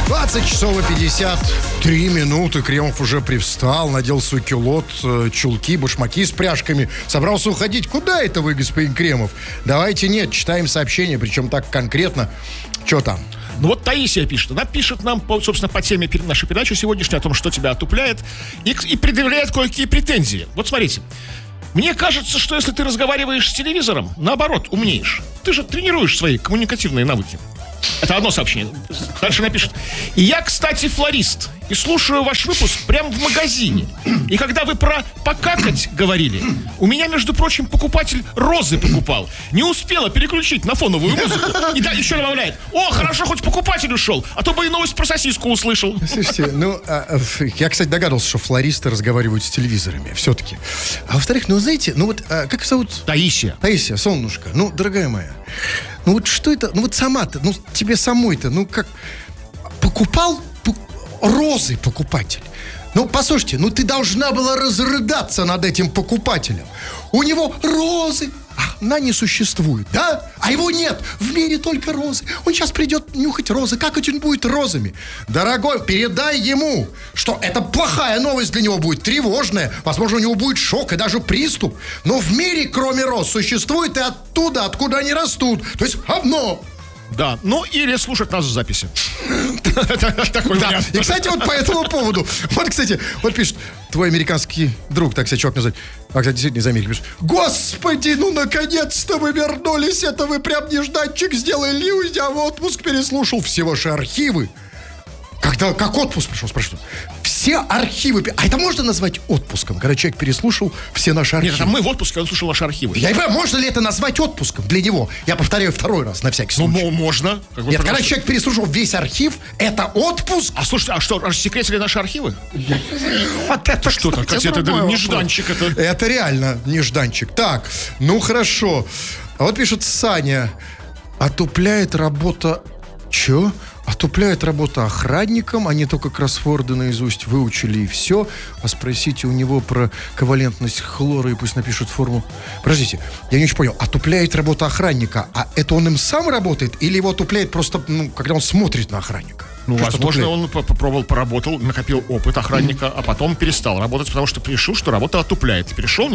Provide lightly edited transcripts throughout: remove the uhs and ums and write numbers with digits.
20 часов и 53 минуты. Кремов уже привстал, надел свой кюлот, чулки, башмаки с пряжками. Собрался уходить. Куда это вы, господин Кремов? Давайте нет, читаем сообщение, причем так конкретно. Что там? Ну вот Таисия пишет. Она пишет нам, собственно, по теме нашей передачи сегодняшней, о том, что тебя отупляет, и предъявляет кое-какие претензии. Вот смотрите. Мне кажется, что если ты разговариваешь с телевизором, наоборот, умнеешь. Ты же тренируешь свои коммуникативные навыки. Это одно сообщение. Дальше напишет. И я, кстати, флорист. И слушаю ваш выпуск прямо в магазине. И когда вы про покакать говорили, у меня, между прочим, покупатель розы покупал. Не успела переключить на фоновую музыку. И да, еще добавляет. О, хорошо, хоть покупатель ушел. А то бы и новость про сосиску услышал. Слушайте, я, кстати, догадывался, что флористы разговаривают с телевизорами. Все-таки. А во-вторых, знаете, как зовут? Таисия. Таисия, солнышко. Дорогая моя. Что это? Сама-то, тебе самой-то, как покупал розы покупатель. Послушайте, ты должна была разрыдаться над этим покупателем. У него розы, она не существует, да? А его нет, в мире только розы. Он сейчас придет нюхать розы, как он будет розами? Дорогой, передай ему, что это плохая новость для него будет, тревожная. Возможно, у него будет шок и даже приступ. Но в мире, кроме роз, существует и оттуда, откуда они растут. То есть говно. Да, или слушать нас в записи. Да, и, кстати, по этому поводу. Кстати, пишет, твой американский друг, так себя чувак называет. Кстати, действительно из Америки пишет. Господи, наконец-то вы вернулись. Это вы прям нежданчик сделали. Я в отпуск переслушал все ваши архивы. Как отпуск пришел, спрашиваю. Все архивы. А это можно назвать отпуском, когда человек переслушал все наши архивы? Нет, мы в отпуске, он слушал наши архивы. Я не понимаю, можно ли это назвать отпуском для него? Я повторяю второй раз, на всякий случай. Можно. Нет, когда человек переслушал весь архив, это отпуск? Слушайте, а что, рассекретили наши архивы? Вот это что-то, Катя, это нежданчик. Это реально нежданчик. Так, хорошо. А вот пишет Саня. Отупляет работа... Чё? Отупляет работа охранником, они только кроссворды наизусть выучили и все. А спросите у него про ковалентность хлора и пусть напишут формулу. Подождите, я не очень понял. Отупляет работа охранника, а это он им сам работает или его отупляет просто, когда он смотрит на охранника? Возможно, он попробовал, поработал, накопил опыт охранника, а потом перестал работать, потому что решил, что работа отупляет. Перешел,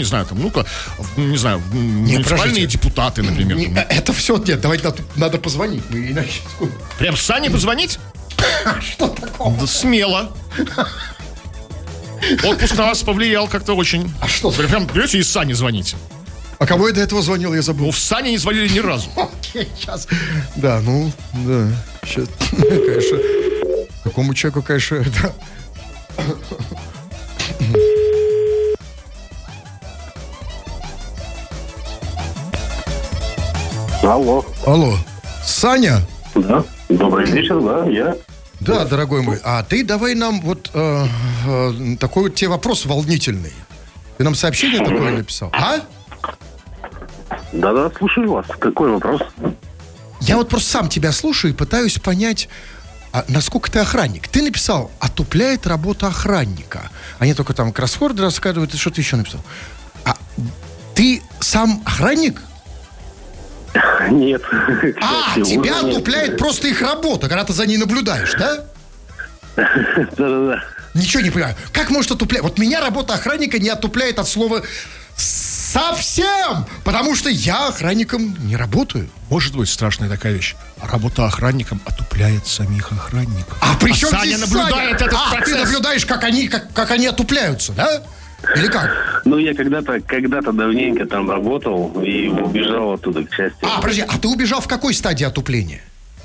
муниципальные депутаты, например. Это все, нет, давайте надо позвонить. Прям с Саней позвонить? Что такого? Да смело. Отпуск на вас повлиял как-то очень. А что? Прям берете и с Саней звоните. А кого я до этого звонил, я забыл. В Сане не звонили ни разу. Окей, сейчас. Да. Сейчас, конечно. Какому человеку, конечно, это... Алло. Саня? Да. Добрый вечер, да, я. Да, дорогой мой. А ты давай нам такой тебе вопрос волнительный. Ты нам сообщение такое написал? А? Да, слушаю вас. Какой вопрос? Я просто сам тебя слушаю и пытаюсь понять, насколько ты охранник. Ты написал, отупляет работа охранника. Они только там кроссворды рассказывают, и что ты еще написал. А ты сам охранник? Нет. Тебя отупляет просто их работа, когда ты за ней наблюдаешь, да? Да. Ничего не понимаю. Как может отуплять? Вот меня работа охранника не отупляет от слова совсем, потому что я охранником не работаю. Может быть страшная такая вещь. Работа охранником отупляет самих охранников. А при чем Саня здесь наблюдает Саня? этот процесс. Ты наблюдаешь, как они отупляются, да? Или как? Я когда-то давненько там работал и убежал оттуда, к счастью. Подожди, а ты убежал в какой стадии отупления?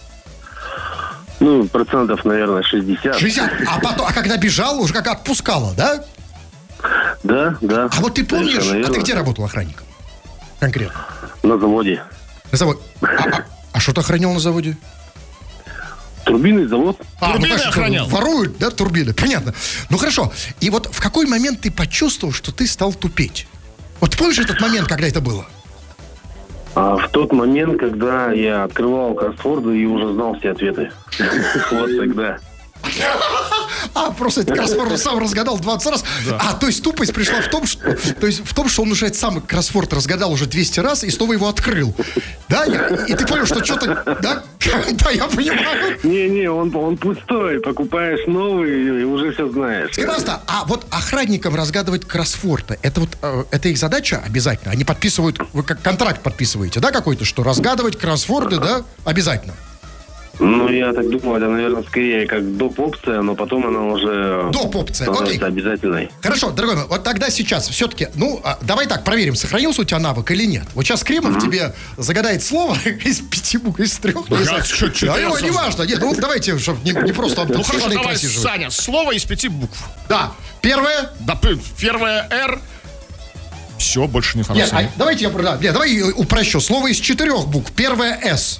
Процентов, наверное, 60. 60? А когда бежал, уже как отпускало, да? Да. А вот ты помнишь, ты где работал охранником? Конкретно? На заводе. На заводе. А что ты охранял на заводе? Турбинный завод. Турбины охранял. Воруют, да, турбины, понятно. Хорошо. И вот в какой момент ты почувствовал, что ты стал тупеть? Вот помнишь этот момент, когда это было? В тот момент, когда я открывал кроссворды и уже знал все ответы. Вот тогда. просто этот кроссворд он сам разгадал 20 раз. То есть тупость пришла в том, что он уже сам кроссворд разгадал уже 200 раз и снова его открыл. Да? И ты понял, что что-то... Да? Да, я понимаю. Не, он пустой. Покупаешь новый и уже все знаешь. Скажи, пожалуйста, а вот охранникам разгадывать кроссворды, это их задача обязательно? Они подписывают, вы как контракт подписываете, да, какой-то, что разгадывать кроссворды, да, обязательно? Ну, я так думаю, это, наверное, скорее как доп-опция, но потом она уже... Доп-опция, окей. Обязательной. Хорошо, дорогой мой, вот тогда сейчас все-таки, давай так, проверим, сохранился у тебя навык или нет. Вот сейчас Кремов тебе загадает слово из 5 букв, из 3. Не важно, нет, давайте, чтобы не просто... Ну, хорошо, давай, Саня, слово из 5 букв. Да, первое... Да, первое «Р». Все, больше не информации. Нет, давайте давай упрощу. Слово из 4 букв. Первое «С».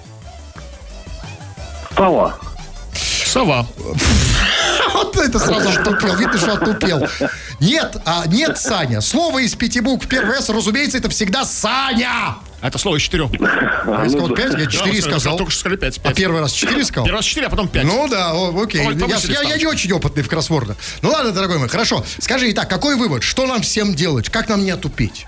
Сова. Вот это сразу отупел. Видно, что отупел. Нет, Саня. Слово из 5 букв. Первое «С», разумеется, это всегда Саня. Это слово из 4 букв. Я сказал 5, я 4 сказал. Только что сказали 5. А первый раз 4 сказал? Первый раз 4, а потом 5. Ну да, окей. Я не очень опытный в кроссвордах. Ну ладно, дорогой мой, хорошо. Скажи, итак, какой вывод? Что нам всем делать? Как нам не отупить?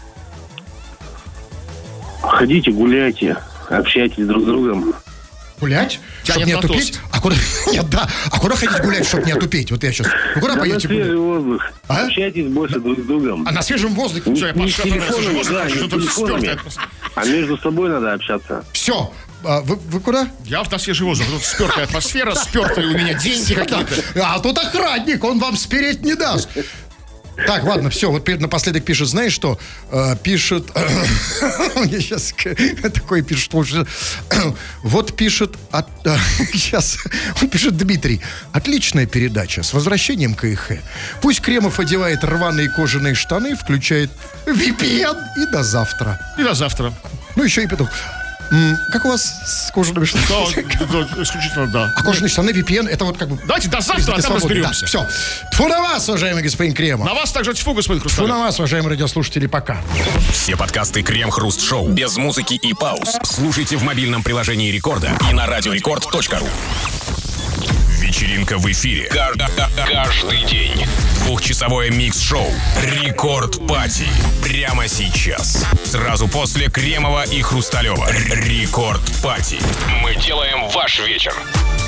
Ходите, гуляйте, общайтесь друг с другом. Гулять? Чтобы не отупить? А куда ходить гулять, чтобы не отупить? Вот я сейчас... Вы куда поедете гулять? На свежий воздух. Общайтесь больше друг с другом. А на свежем воздухе? Не телефонами, а между собой надо общаться. Все. Вы куда? Я на свежий воздух. Тут спертая атмосфера, спертые у меня деньги какие-то. А тут охранник, он вам спереть не даст. Так, ладно, все, вот напоследок пишет, знаешь что? Пишет, мне сейчас такое пишет, вот пишет, сейчас, он пишет Дмитрий, отличная передача, с возвращением КХ. Пусть Кремов одевает рваные кожаные штаны, включает VPN и до завтра. И до завтра. Ну, еще и петух. Как у вас с кожаными штанами? Да, исключительно, да. А кожаные штаны, VPN, это вот как бы... Давайте до завтра, а там разберемся. Да, все. Тьфу на вас, уважаемый господин Кремов. На вас также тьфу, господин Хрусталев. Тьфу на вас, уважаемые радиослушатели, пока. Все подкасты Крем-Хруст-Шоу без музыки и пауз слушайте в мобильном приложении Рекорда и на радиорекорд.ру. Вечеринка в эфире. Каждый день. 2-часовое микс-шоу «Рекорд Пати». Прямо сейчас. Сразу после Кремова и Хрусталева. «Рекорд Пати». Мы делаем ваш вечер